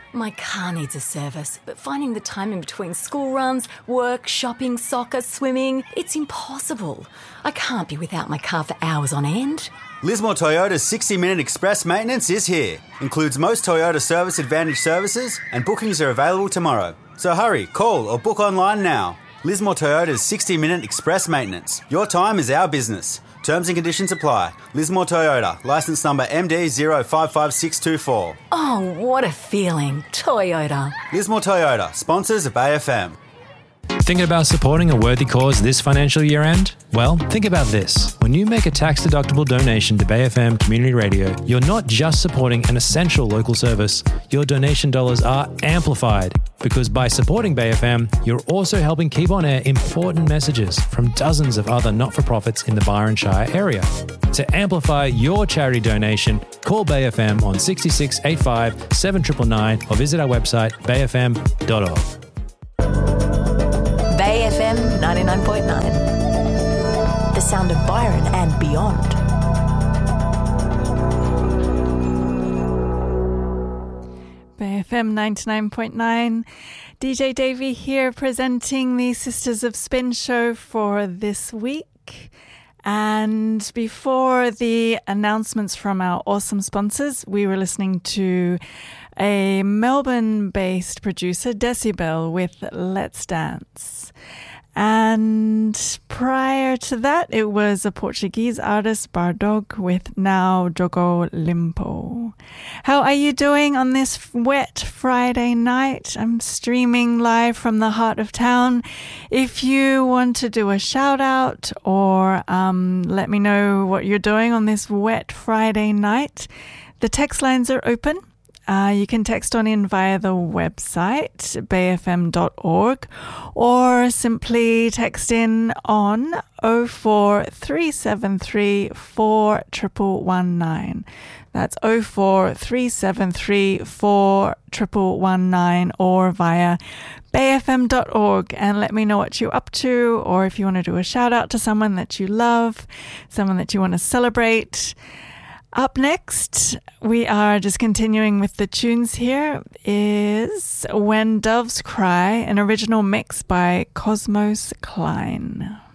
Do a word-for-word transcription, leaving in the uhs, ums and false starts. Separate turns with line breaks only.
My car needs a service, but finding the time in between school runs, work, shopping, soccer, swimming, it's impossible. I can't be without my car for hours on end.
Lismore Toyota's sixty minute express maintenance is here. Includes most Toyota Service Advantage services and bookings are available tomorrow. So hurry, call or book online now. Lismore Toyota's sixty minute express maintenance. Your time is our business. Terms and conditions apply. Lismore Toyota, licence number M D zero five five six two four.
Oh, what a feeling. Toyota.
Lismore Toyota, sponsors of Bay F M.
Thinking about supporting a worthy cause this financial year end? Well, think about this. When you make a tax-deductible donation to Bay F M Community Radio, you're not just supporting an essential local service. Your donation dollars are amplified because by supporting Bay F M, you're also helping keep on air important messages from dozens of other not-for-profits in the Byron Shire area. To amplify your charity donation, call Bay F M on six six eight five seven nine nine nine or visit our website bay f m dot org.
Bay F M ninety-nine point nine. The sound of Byron and beyond.
Bay F M ninety-nine point nine. D J Davey here presenting the Sisters of Spin show for this week. And before the announcements from our awesome sponsors, we were listening to a Melbourne-based producer, Decibel, with Let's Dance. And prior to that, it was a Portuguese artist, Bardog, with Now Jogo Limpo. How are you doing on this wet Friday night? I'm streaming live from the heart of town. If you want to do a shout out or um, let me know what you're doing on this wet Friday night, the text lines are open. Uh, you can text on in via the website, bay f m dot org, or simply text in on oh four three seven three four one one one nine. That's oh four three seven three four one one one nine or via bay f m dot org and let me know what you're up to, or if you want to do a shout out to someone that you love, someone that you want to celebrate. Up next, we are just continuing with the tunes here, is When Doves Cry, an original mix by Cosmos Klein.